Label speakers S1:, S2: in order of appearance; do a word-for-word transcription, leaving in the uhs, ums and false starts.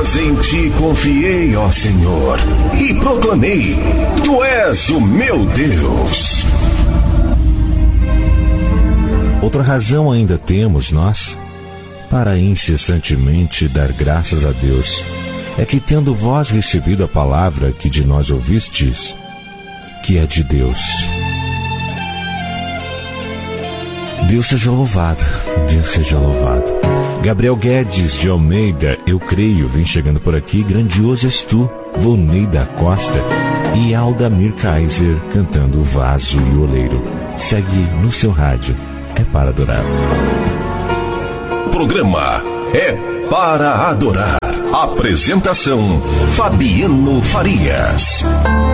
S1: Mas em ti confiei, ó Senhor, e proclamei: Tu és o meu Deus.
S2: Outra razão ainda temos nós para incessantemente dar graças a Deus é que, tendo vós recebido a palavra que de nós ouvistes, que é de Deus. Deus seja louvado, Deus seja louvado. Gabriel Guedes de Almeida, eu creio, vem chegando por aqui. Grandioso és tu, Volney da Costa e Aldamir Kaiser cantando O Vaso e o Oleiro. Segue no seu rádio, é para adorar.
S1: Programa É para Adorar. Apresentação: Fabiano Farias.